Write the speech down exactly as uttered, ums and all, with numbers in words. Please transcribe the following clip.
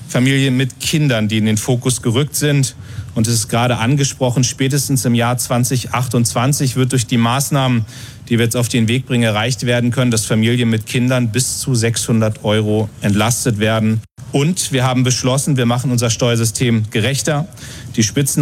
Familien mit Kindern, die in den Fokus gerückt sind. Und es ist gerade angesprochen, spätestens im Jahr zwanzig achtundzwanzig wird durch die Maßnahmen, die wir jetzt auf den Weg bringen, erreicht werden können, dass Familien mit Kindern bis zu sechshundert Euro entlastet werden. Und wir haben beschlossen, wir machen unser Steuersystem gerechter. Die Spitzen